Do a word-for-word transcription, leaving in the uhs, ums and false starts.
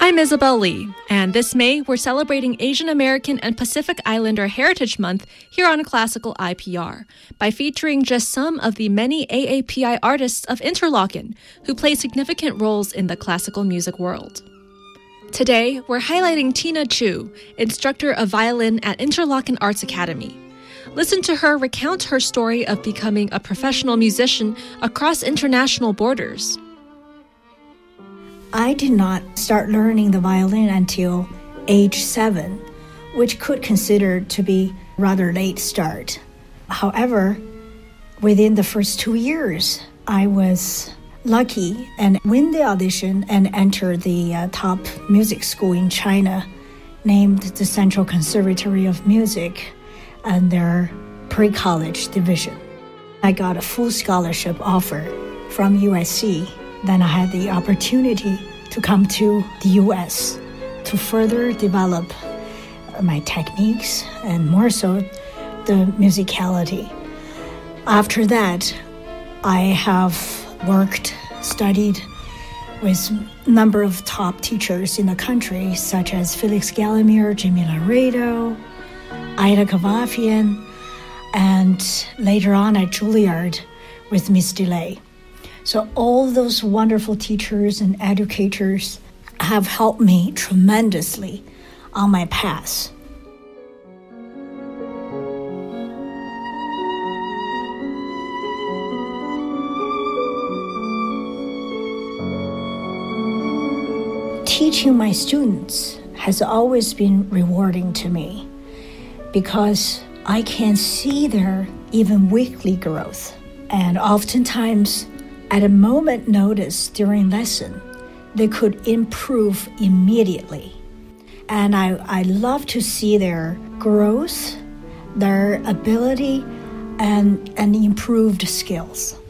I'm Isabel Lee, and this May we're celebrating Asian American and Pacific Islander Heritage Month here on Classical I P R by featuring just some of the many A A P I artists of Interlochen who play significant roles in the classical music world. Today, we're highlighting Tina Chu, instructor of violin at Interlochen Arts Academy. Listen to her recount her story of becoming a professional musician across international borders. I did not start learning the violin until age seven, which could consider to be rather late start. However, within the first two years, I was lucky and win the audition and enter the uh, top music school in China, named the Central Conservatory of Music, and their pre-college division. I got a full scholarship offer from U S C. Then I had the opportunity to come to the U S to further develop my techniques and more so the musicality. After that, I have worked, studied with a number of top teachers in the country, such as Felix Gallimere, Jimmy Laredo, Ida Kavafian, and later on at Juilliard with Miss DeLay. So all those wonderful teachers and educators have helped me tremendously on my path. Teaching my students has always been rewarding to me because I can see their even weekly growth. And oftentimes, at a moment notice during lesson, they could improve immediately. And I, I love to see their growth, their ability, and, and improved skills.